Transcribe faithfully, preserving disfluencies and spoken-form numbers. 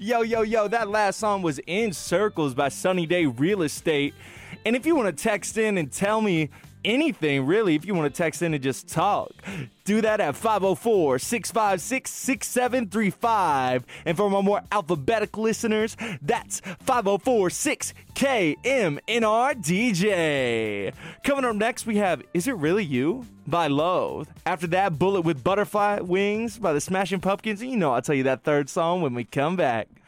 Yo, yo, yo, that last song was In Circles by Sunny Day Real Estate. And if you want to text in and tell me anything, really, if you want to text in and just talk, do that at five oh four, six five six, six seven three five. And for my more alphabetic listeners, that's five oh four six K M N R D J. Coming up next, we have Is It Really You by Loathe. After that, Bullet with Butterfly Wings by the Smashing Pumpkins. And you know I'll tell you that third song when we come back.